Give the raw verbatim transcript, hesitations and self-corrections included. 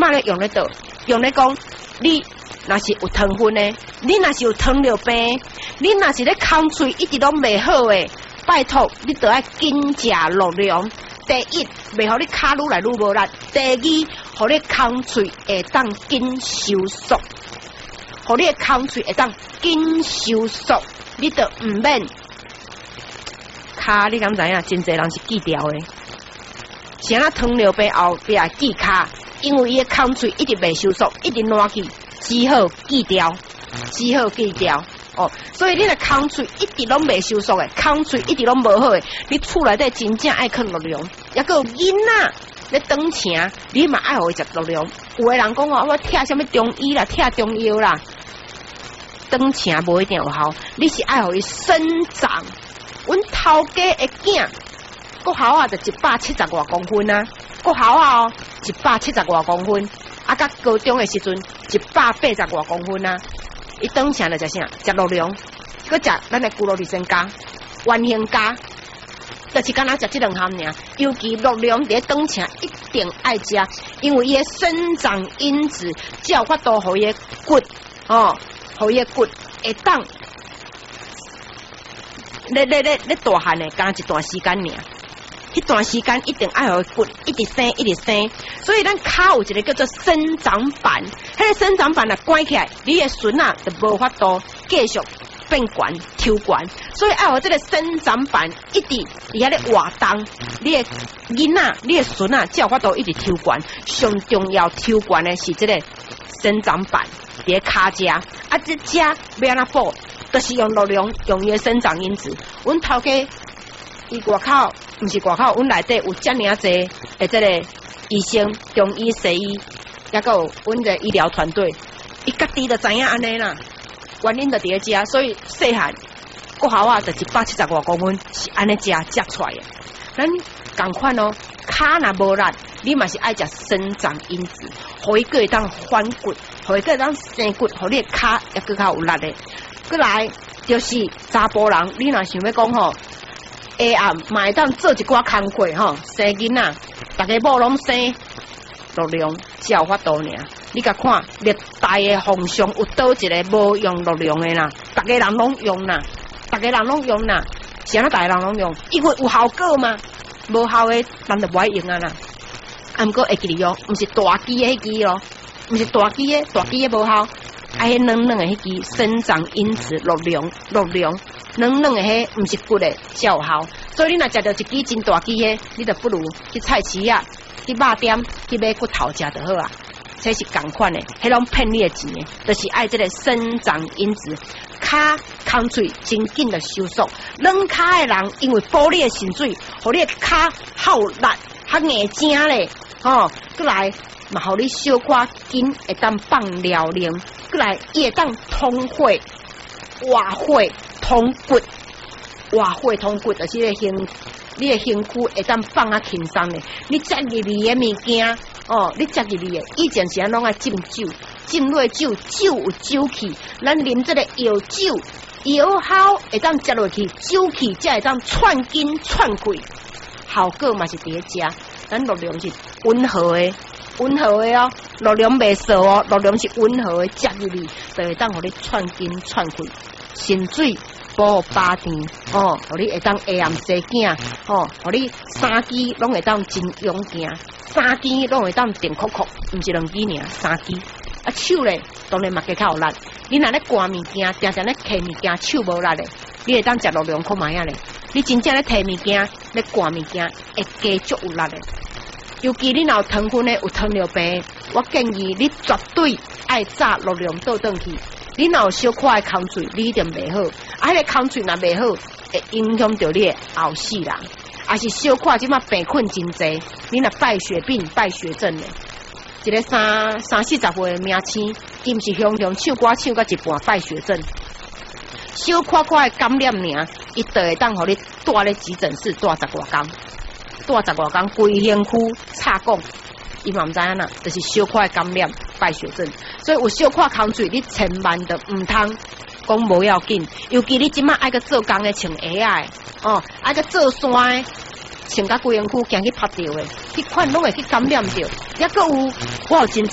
码咧用咧倒，用咧讲，你若是有糖分呢，你若是有糖尿病，你若是咧空喙一直都未好诶，拜托你都要紧食热量。第一，袂互你卡愈来愈无力；第二，互你空喙会当紧收缩，互你诶空喙会当紧收缩，你都毋免卡。你敢知影？真侪人是记掉诶。像咱糖尿病后壁记卡，因为伊诶空喙一直未收缩，一直烂去，只好记掉，只好记掉。哦，所以你的空喙一直拢未收缩诶，空喙一直拢无好诶，你厝内底真正爱啃热量，抑个有囡仔咧长请，你嘛爱互伊食热量。有诶人讲哦，我贴什么中医啦，贴中药啦，长请无一定有效，你是爱互伊生长。阮头家诶囝，国校啊就一百七十外公分啊，国校啊哦一百七十外公分，啊，甲高中诶时阵一百八十外公分啊。伊长请就食啥？食热量，佮食咱的骨肉里参加、原形加，就是敢若食这两项尔。尤其热量伫长请一定爱食，因为伊的生长因子才有法度互伊的骨哦，互伊的骨会当咧咧咧咧大汉的，干一段时间尔。迄段时间一定爱互骨一直生一直生，所以咱骹有一个叫做生长板，迄个生长板啊关起来，你的孙啊就无法度继续变悬抽悬，所以爱互这个生长板一直伫遐咧活动，你的囡仔、你的孙啊才有法度一直抽悬。上重要抽悬的是这个生长板伫咧骹只，啊这只要安怎补，就是用热量，用伊的生长因子。阮头家伊外口。毋是外口，阮内底有遮尔啊侪诶，即个医生、中医、西医，抑个有阮个医疗团队，伊家己就知影安尼啦。原因就伫咧遮，所以细汉国校啊，就一百七十外公分是安尼食食出来诶。咱共款哦，骹若无力，你嘛是爱食生长因子，互伊个会当反骨，互伊个会当生骨，互你诶骹也更较有力诶。过来就是查甫人，你若想要讲吼。下暗嘛会当做一寡工课吼，生囡仔，大家某拢生热量，只有法度尔。你甲看历代的风尚有倒一个无用热量的啦，大家人拢用啦，大家人拢用啦，是安怎大家人拢用？因为有效果嘛，无效的咱就无爱用啊啦。啊，毋过会记哩哦，毋是大支的迄支咯，毋是大支的，大支的无效。啊，迄软软的迄支生长因子热量，热量。软软的迄毋是骨的才有效，所以你若食到一支真大支的，你就不如去菜市啊，去肉店去买骨头食就好啊。这是共款的，迄拢骗你的钱的，就是爱这个生长因子，骹空喙真紧的收缩。软骹的人因为补你的肾水，互你的骹较有力，较硬正咧，吼，过来嘛，互你小可紧会当放疗灵，过来伊会当通血、活血。通骨，活血通骨，就是你的身，你的身躯会当放啊轻松的。你食入去的物件，哦，你食入去的，以前是安拢爱浸酒，浸落酒，酒有酒气，咱啉这个药酒，药效会当食落去，酒气才会当串筋串开，效果嘛是伫咧食。咱热量是温和的，温和的哦，热量袂少哦，热量是温和的，食入去就会当互你串筋串开，肾水。保八天哦，互你会当下暗生囝哦，互你三支拢会当真勇行，三支拢会当定酷酷，毋是两支尔，三支。啊手咧，当然嘛加较有力。你若咧赶物件，定定咧摕物件，手无力咧，你会当食热量看卖啊咧。你真正咧摕物件，咧赶物件，会加足有力咧。尤其你若有糖分咧，有糖尿病，我建议你绝对爱炸热量倒转去。你若有小可的空喙，你一定袂好。啊，迄个空喙若袂好，会影响到你的后世人。啊是小可即马病困真济，你若败血病、败血症咧，一个三三四十岁的名星，伊毋是雄雄唱歌唱到一半败血症，小可可的感染尔，伊就会当互你住咧急诊室住十外工，住十外工，规身躯插讲。伊嘛毋知影啦，就是小可感染败血症，所以有小可空喙，你千万都毋通讲无要紧。尤其你即马爱个做工的穿鞋仔哦，爱个做山的穿甲规身躯，惊去拍着的，迄款拢会去感染着。抑个有我有真。